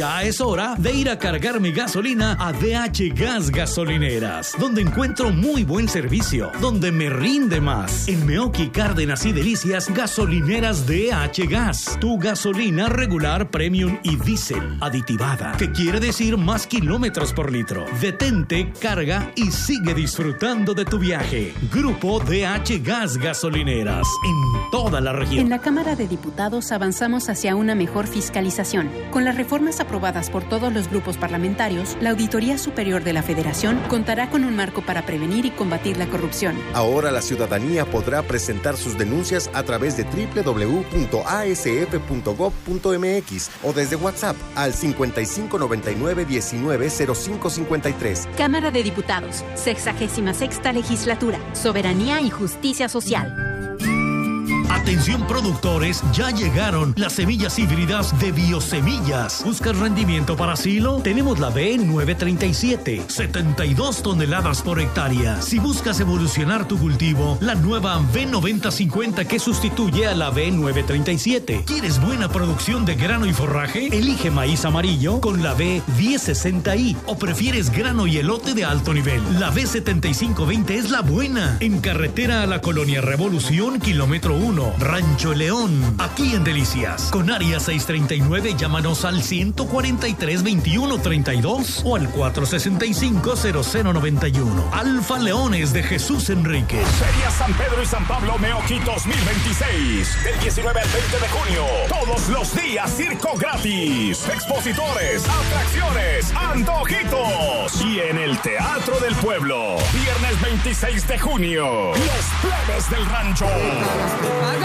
Ya es hora de ir a cargar mi gasolina a DH Gas Gasolineras, donde encuentro muy buen servicio, donde me rinde más. En Meoqui, Cárdenas y Delicias, gasolineras DH Gas. Tu gasolina regular, premium y diésel aditivada, que quiere decir más kilómetros por litro. Detente, carga y sigue disfrutando de tu viaje. Grupo DH Gas Gasolineras, en toda la región. En la Cámara de Diputados avanzamos hacia una mejor fiscalización. Con las reformas aprobadas por todos los grupos parlamentarios, la Auditoría Superior de la Federación contará con un marco para prevenir y combatir la corrupción. Ahora la ciudadanía podrá presentar sus denuncias a través de www.asf.gov.mx o desde WhatsApp al 5599-190553. Cámara de Diputados, 66ª Legislatura, Soberanía y Justicia Social. Atención productores, ya llegaron las semillas híbridas de Biosemillas. ¿Buscas rendimiento para silo? Tenemos la B937, 72 toneladas por hectárea. Si buscas evolucionar tu cultivo, la nueva B9050 que sustituye a la B937. ¿Quieres buena producción de grano y forraje? Elige maíz amarillo con la B1060i o prefieres grano y elote de alto nivel. La B7520 es la buena. En carretera a la Colonia Revolución, kilómetro 1. Rancho León, aquí en Delicias. Con área 639, llámanos al 143-2132 o al 465-0091. Alfa Leones de Jesús Enríquez. Feria San Pedro y San Pablo Meoqui 2026. Del 19 al 20 de junio. Todos los días circo gratis. Expositores, atracciones, antojitos. Y en el Teatro del Pueblo. Viernes 26 de junio. Los plebes del rancho.